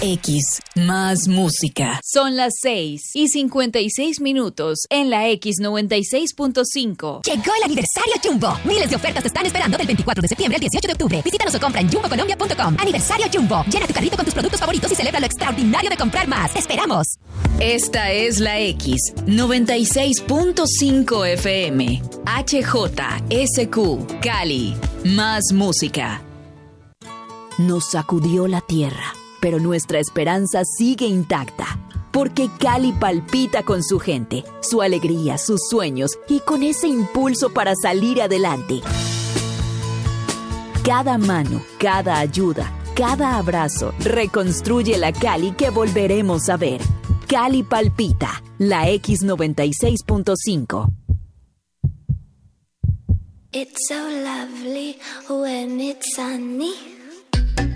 X, más música. Son las 6:56 en la X96.5. Llegó el aniversario Jumbo. Miles de ofertas te están esperando del 24 de septiembre al 18 de octubre. Visítanos o compra en jumbocolombia.com. Aniversario Jumbo. Llena tu carrito con tus productos favoritos y celebra lo extraordinario de comprar más. ¡Te esperamos! Esta es la X96.5 FM. HJSQ, Cali. Más música. Nos sacudió la tierra, pero nuestra esperanza sigue intacta. Porque Cali palpita con su gente, su alegría, sus sueños y con ese impulso para salir adelante. Cada mano, cada ayuda, cada abrazo reconstruye la Cali que volveremos a ver. Cali palpita, la X96.5. It's so lovely when it's sunny.